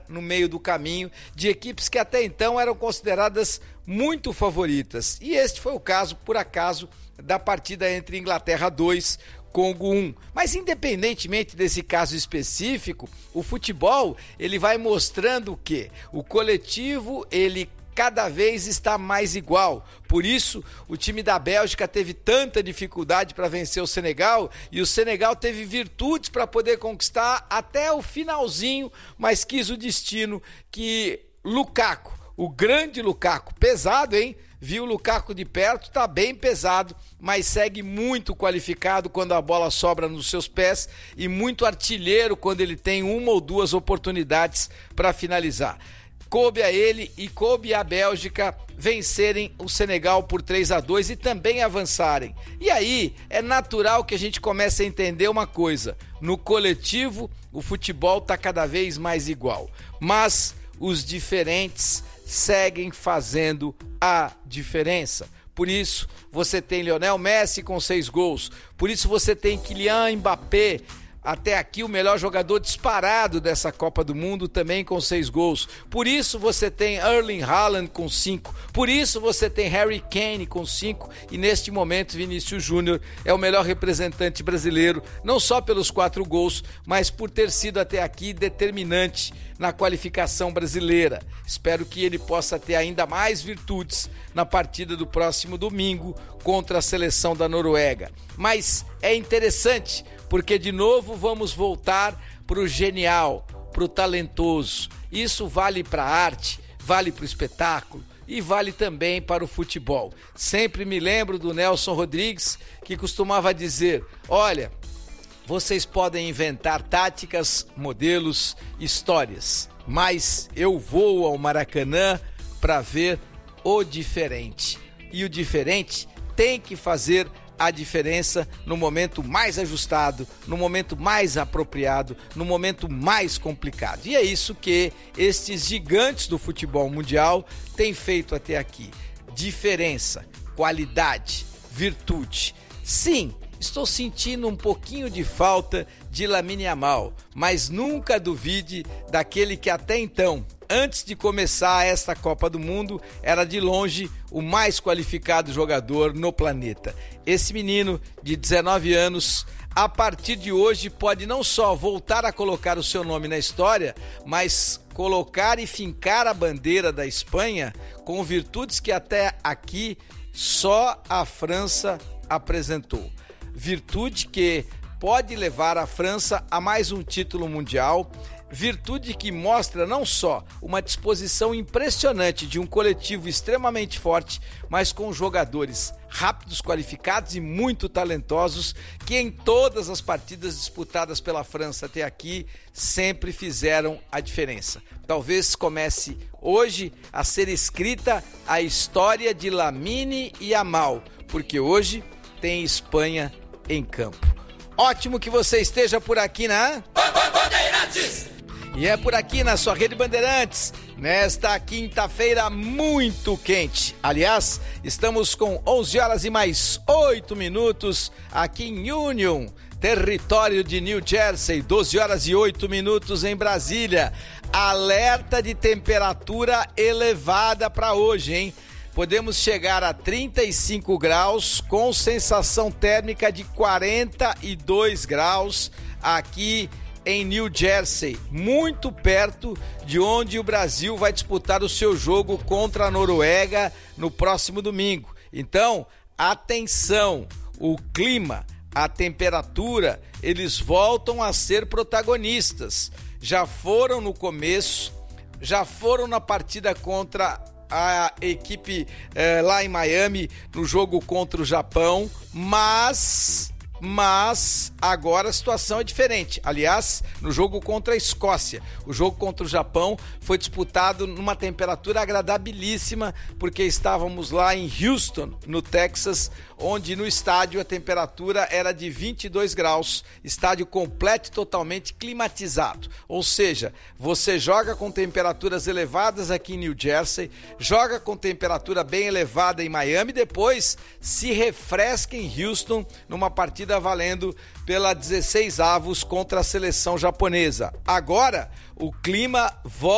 no meio do caminho de equipes que até então eram consideradas muito favoritas. E este foi o caso, por acaso, da partida entre Inglaterra 2, Congo 1. Mas independentemente desse caso específico, o futebol ele vai mostrando o quê? O coletivo ele cada vez está mais igual. Por isso, o time da Bélgica teve tanta dificuldade para vencer o Senegal e o Senegal teve virtudes para poder conquistar até o finalzinho, mas quis o destino que Lukaku, o grande Lukaku, pesado, hein? Viu o Lukaku de perto, tá bem pesado, mas segue muito qualificado quando a bola sobra nos seus pés e muito artilheiro quando ele tem uma ou duas oportunidades para finalizar. Coube a ele e coube à Bélgica vencerem o Senegal por 3-2 e também avançarem. E aí é natural que a gente comece a entender uma coisa: no coletivo o futebol está cada vez mais igual, mas os diferentes seguem fazendo a diferença. Por isso você tem Lionel Messi com 6 gols, por isso você tem Kylian Mbappé, até aqui o melhor jogador disparado dessa Copa do Mundo, também com 6 gols. Por isso você tem Erling Haaland com 5. Por isso você tem Harry Kane com 5. E neste momento Vinícius Júnior é o melhor representante brasileiro, não só pelos 4 gols, mas por ter sido até aqui determinante na qualificação brasileira. Espero que ele possa ter ainda mais virtudes na partida do próximo domingo contra a seleção da Noruega. Mas é interessante, porque de novo vamos voltar para o genial, para o talentoso. Isso vale para a arte, vale para o espetáculo e vale também para o futebol. Sempre me lembro do Nelson Rodrigues, que costumava dizer: olha, vocês podem inventar táticas, modelos, histórias, mas eu vou ao Maracanã para ver o diferente. E o diferente tem que fazer a diferença no momento mais ajustado, no momento mais apropriado, no momento mais complicado. E é isso que estes gigantes do futebol mundial têm feito até aqui. Diferença, qualidade, virtude. Sim, estou sentindo um pouquinho de falta de Lamine Yamal, mas nunca duvide daquele que até então, antes de começar esta Copa do Mundo, era de longe o mais qualificado jogador no planeta. Esse menino de 19 anos, a partir de hoje, pode não só voltar a colocar o seu nome na história, mas colocar e fincar a bandeira da Espanha com virtudes que até aqui só a França apresentou. Virtude que pode levar a França a mais um título mundial, virtude que mostra não só uma disposição impressionante de um coletivo extremamente forte, mas com jogadores rápidos, qualificados e muito talentosos, que em todas as partidas disputadas pela França até aqui sempre fizeram a diferença. Talvez comece hoje a ser escrita a história de Lamine Yamal, porque hoje tem Espanha em campo. Ótimo que você esteja por aqui na Bandeirantes! E é por aqui na sua Rede Bandeirantes, nesta quinta-feira muito quente. Aliás, estamos com 11 horas e mais 8 minutos aqui em Union, território de New Jersey, 12 horas e 8 minutos em Brasília. Alerta de temperatura elevada para hoje, hein? Podemos chegar a 35 graus com sensação térmica de 42 graus aqui em New Jersey, muito perto de onde o Brasil vai disputar o seu jogo contra a Noruega no próximo domingo. Então, atenção, o clima, a temperatura, eles voltam a ser protagonistas. Já foram no começo, já foram na partida contra a equipe lá em Miami, no jogo contra o Japão, mas agora a situação é diferente. Aliás, no jogo contra a Escócia, o jogo contra o Japão foi disputado numa temperatura agradabilíssima, porque estávamos lá em Houston, no Texas, onde no estádio a temperatura era de 22 graus, estádio completo e totalmente climatizado. Ou seja, você joga com temperaturas elevadas aqui em New Jersey, joga com temperatura bem elevada em Miami, depois se refresca em Houston numa partida valendo pela 16 avos contra a seleção japonesa. Agora, o clima volta